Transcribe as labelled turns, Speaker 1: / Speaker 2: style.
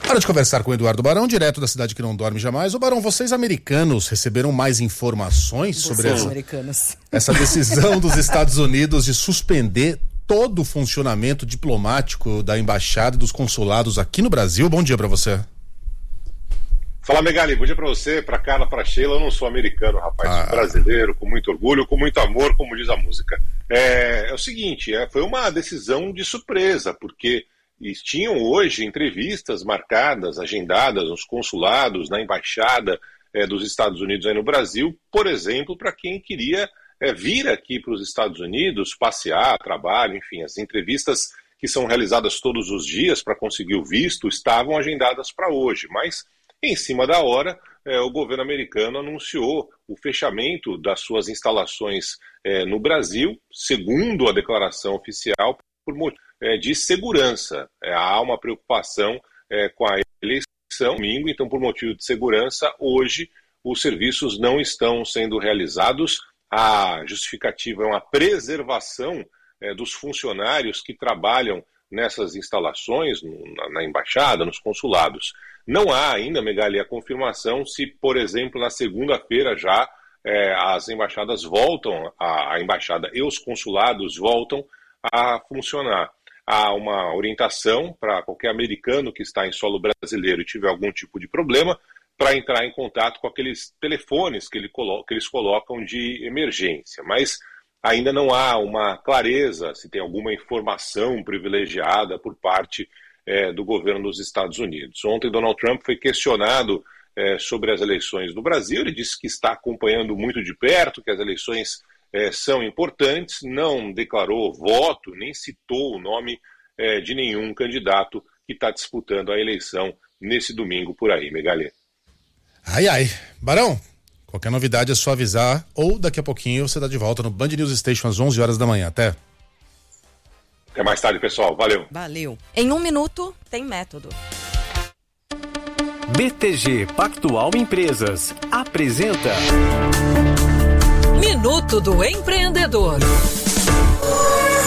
Speaker 1: Hora de conversar com o Eduardo Barão, direto da cidade que não dorme jamais. Ô Barão, vocês americanos receberam mais informações sobre essa decisão dos Estados Unidos de suspender todo o funcionamento diplomático da embaixada e dos consulados aqui no Brasil? Bom dia pra você.
Speaker 2: Fala, Megali, bom dia pra você, pra Carla, pra Sheila. Eu não sou americano, rapaz, sou brasileiro, com muito orgulho, com muito amor, como diz a música. É o seguinte, foi uma decisão de surpresa, porque tinham hoje entrevistas marcadas, agendadas nos consulados, na embaixada dos Estados Unidos aí no Brasil, por exemplo, para quem queria vir aqui para os Estados Unidos, passear, trabalho, enfim, as entrevistas que são realizadas todos os dias para conseguir o visto estavam agendadas para hoje, mas em cima da hora o governo americano anunciou o fechamento das suas instalações no Brasil, segundo a declaração oficial, por motivo de segurança. Há uma preocupação com a eleição domingo, então por motivo de segurança, hoje os serviços não estão sendo realizados. A justificativa é uma preservação dos funcionários que trabalham nessas instalações, na embaixada, nos consulados. Não há ainda, Megali, a confirmação se, por exemplo, na segunda-feira já as embaixadas voltam, a embaixada e os consulados voltam a funcionar. Há uma orientação para qualquer americano que está em solo brasileiro e tiver algum tipo de problema, para entrar em contato com aqueles telefones que eles colocam de emergência. Mas ainda não há uma clareza se tem alguma informação privilegiada por parte do governo dos Estados Unidos. Ontem, Donald Trump foi questionado sobre as eleições no Brasil. Ele disse que está acompanhando muito de perto, que as eleições são importantes, não declarou voto, nem citou o nome de nenhum candidato que está disputando a eleição nesse domingo por aí, Megali.
Speaker 1: Ai. Barão, qualquer novidade é só avisar, ou daqui a pouquinho você está de volta no Band News Station às 11 horas da manhã. Até
Speaker 2: mais tarde, pessoal.
Speaker 3: Valeu. Em 1 minuto, tem método.
Speaker 4: BTG Pactual Empresas apresenta
Speaker 5: Minuto do Empreendedor.